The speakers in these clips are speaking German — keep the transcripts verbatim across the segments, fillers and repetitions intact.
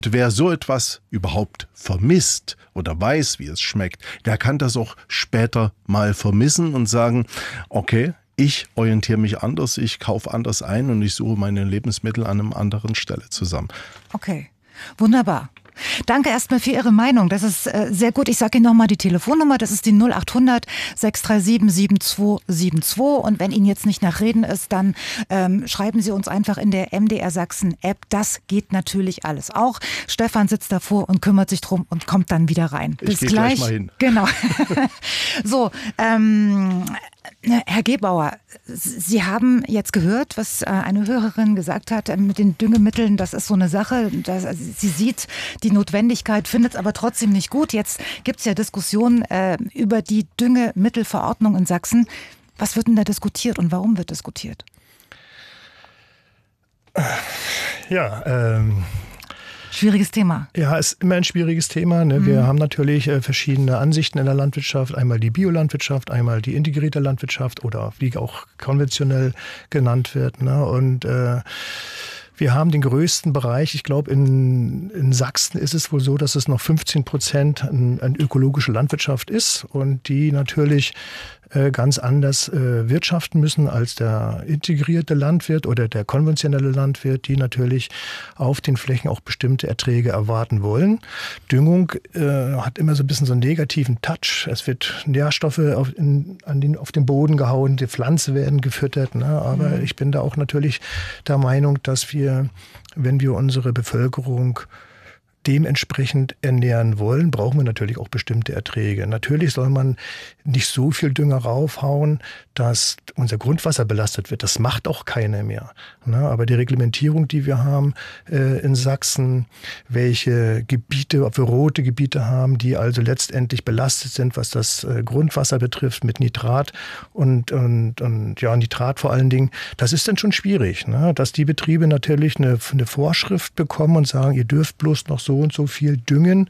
Wer so etwas überhaupt vermisst oder weiß, wie es schmeckt, der kann das auch später mal vermissen und sagen, okay, ich orientiere mich anders, ich kaufe anders ein und ich suche meine Lebensmittel an einer anderen Stelle zusammen. Okay, wunderbar. Danke erstmal für Ihre Meinung. Das ist äh, sehr gut. Ich sage Ihnen nochmal die Telefonnummer. Das ist die null acht hundert, sechs drei sieben, sieben zwei sieben zwei. Und wenn Ihnen jetzt nicht nach Reden ist, dann ähm, schreiben Sie uns einfach in der M D R Sachsen App. Das geht natürlich alles auch. Stefan sitzt davor und kümmert sich drum und kommt dann wieder rein. Ich Bis gehe gleich. gleich mal hin. Genau. So, ähm, Herr Gebauer, Sie haben jetzt gehört, was eine Hörerin gesagt hat mit den Düngemitteln. Das ist so eine Sache. Das, sie sieht die Notwendigkeit, findet es aber trotzdem nicht gut. Jetzt gibt es ja Diskussionen äh, über die Düngemittelverordnung in Sachsen. Was wird denn da diskutiert und warum wird diskutiert? Ja, ähm... Schwieriges Thema. Ja, ist immer ein schwieriges Thema. Ne? Mhm. Wir haben natürlich äh, verschiedene Ansichten in der Landwirtschaft. Einmal die Biolandwirtschaft, einmal die integrierte Landwirtschaft oder wie auch konventionell genannt wird. Ne? Und äh, wir haben den größten Bereich. Ich glaube, in, in Sachsen ist es wohl so, dass es noch fünfzehn Prozent an, an ökologische Landwirtschaft ist und die natürlich äh, ganz anders äh, wirtschaften müssen als der integrierte Landwirt oder der konventionelle Landwirt, die natürlich auf den Flächen auch bestimmte Erträge erwarten wollen. Düngung äh, hat immer so ein bisschen so einen negativen Touch. Es wird Nährstoffe auf, in, an den, auf den Boden gehauen, die Pflanzen werden gefüttert. Ne? Aber mhm. ich bin da auch natürlich der Meinung, dass wir, wenn wir unsere Bevölkerung dementsprechend ernähren wollen, brauchen wir natürlich auch bestimmte Erträge. Natürlich soll man nicht so viel Dünger raufhauen, dass unser Grundwasser belastet wird. Das macht auch keiner mehr. Aber die Reglementierung, die wir haben äh, in Sachsen, welche Gebiete, ob wir rote Gebiete haben, die also letztendlich belastet sind, was das äh, Grundwasser betrifft, mit Nitrat und, und, und ja, Nitrat vor allen Dingen, das ist dann schon schwierig, ne? Dass die Betriebe natürlich eine, eine Vorschrift bekommen und sagen, ihr dürft bloß noch so und so viel düngen,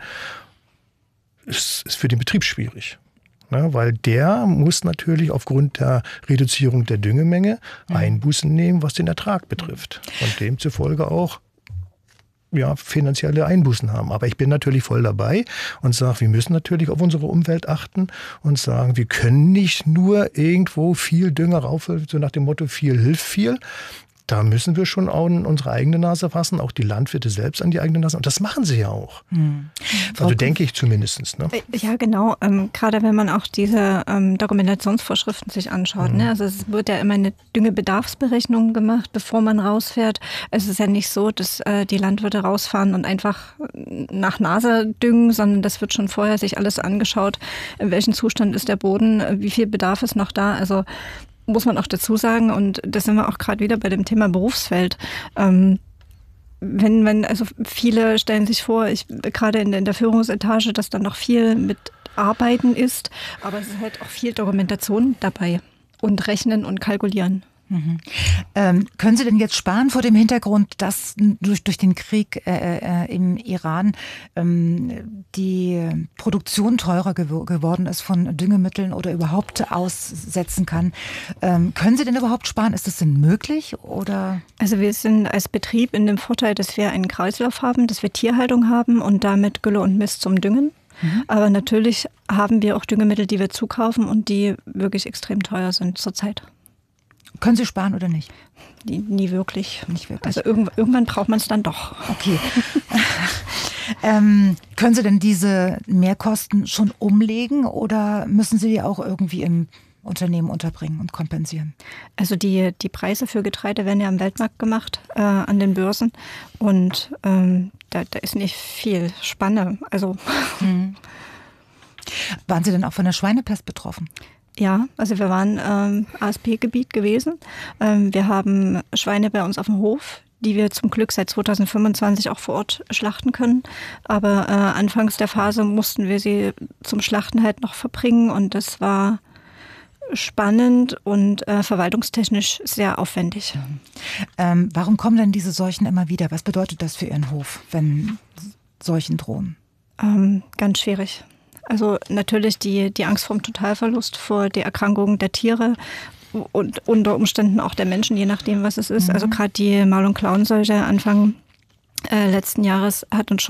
ist, ist für den Betrieb schwierig. Ne, weil der muss natürlich aufgrund der Reduzierung der Düngemenge Einbußen nehmen, was den Ertrag betrifft. Und demzufolge auch ja, finanzielle Einbußen haben. Aber ich bin natürlich voll dabei und sage, wir müssen natürlich auf unsere Umwelt achten und sagen, wir können nicht nur irgendwo viel Dünger rauf, so nach dem Motto, viel hilft viel. Da müssen wir schon auch in unsere eigene Nase fassen, auch die Landwirte selbst an die eigene Nase. Und das machen sie ja auch. Hm. Also denke ich zumindest. Ne? Ja, genau. Ähm, gerade wenn man auch diese ähm, Dokumentationsvorschriften sich anschaut. Mhm. Ne? Also es wird ja immer eine Düngebedarfsberechnung gemacht, bevor man rausfährt. Es ist ja nicht so, dass äh, die Landwirte rausfahren und einfach nach Nase düngen, sondern das wird schon vorher sich alles angeschaut, in welchem Zustand ist der Boden, wie viel Bedarf ist noch da. Also muss man auch dazu sagen, und da sind wir auch gerade wieder bei dem Thema Berufsfeld. Ähm, wenn, wenn, also viele stellen sich vor, ich gerade in, in der Führungsetage, dass dann noch viel mit Arbeiten ist, aber es ist halt auch viel Dokumentation dabei und Rechnen und Kalkulieren. Mhm. Ähm, können Sie denn jetzt sparen vor dem Hintergrund, dass durch, durch den Krieg äh, äh, im Iran ähm, die Produktion teurer gew- geworden ist von Düngemitteln oder überhaupt aussetzen kann? Ähm, können Sie denn überhaupt sparen? Ist das denn möglich? Oder? Also wir sind als Betrieb in dem Vorteil, dass wir einen Kreislauf haben, dass wir Tierhaltung haben und damit Gülle und Mist zum Düngen. Mhm. Aber natürlich haben wir auch Düngemittel, die wir zukaufen und die wirklich extrem teuer sind zurzeit. Können Sie sparen oder nicht? Nie, nie wirklich. Nicht wirklich. Also irgendwann, irgendwann braucht man es dann doch. Okay. ähm, können Sie denn diese Mehrkosten schon umlegen oder müssen Sie die auch irgendwie im Unternehmen unterbringen und kompensieren? Also die, die Preise für Getreide werden ja am Weltmarkt gemacht, äh, an den Börsen. Und ähm, da, da ist nicht viel Spanne. Also mhm. Waren Sie denn auch von der Schweinepest betroffen? Ja, also wir waren ähm, A S P-Gebiet gewesen. Ähm, wir haben Schweine bei uns auf dem Hof, die wir zum Glück seit zwanzig fünfundzwanzig auch vor Ort schlachten können. Aber äh, anfangs der Phase mussten wir sie zum Schlachten halt noch verbringen und das war spannend und äh, verwaltungstechnisch sehr aufwendig. Ähm, warum kommen denn diese Seuchen immer wieder? Was bedeutet das für Ihren Hof, wenn Seuchen drohen? Ähm, ganz schwierig. Also natürlich die, die Angst vor dem Totalverlust, vor der Erkrankung der Tiere und unter Umständen auch der Menschen, je nachdem, was es ist. Mhm. Also gerade die Maul- und Klauenseuche Anfang äh, letzten Jahres hat uns schon